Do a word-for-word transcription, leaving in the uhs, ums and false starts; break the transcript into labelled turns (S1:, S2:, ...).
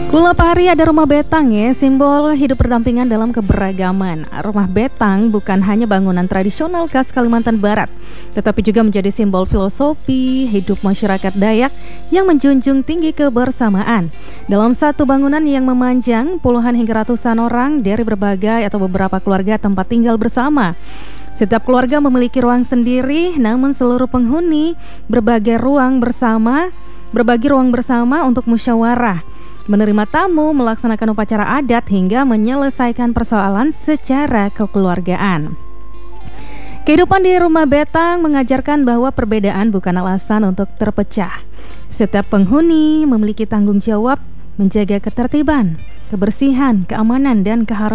S1: Gula Pari ada rumah betang ya, simbol hidup berdampingan dalam keberagaman. Rumah betang bukan hanya bangunan tradisional khas Kalimantan Barat, tetapi juga menjadi simbol filosofi hidup masyarakat Dayak yang menjunjung tinggi kebersamaan. Dalam satu bangunan yang memanjang, puluhan hingga ratusan orang dari berbagai atau beberapa keluarga tempat tinggal bersama. Setiap keluarga memiliki ruang sendiri, namun seluruh penghuni berbagai ruang bersama, berbagi ruang bersama untuk musyawarah, menerima tamu, melaksanakan upacara adat, hingga menyelesaikan persoalan secara kekeluargaan. Kehidupan di rumah betang mengajarkan bahwa perbedaan bukan alasan untuk terpecah. Setiap penghuni memiliki tanggung jawab menjaga ketertiban, kebersihan, keamanan, dan keharmonisan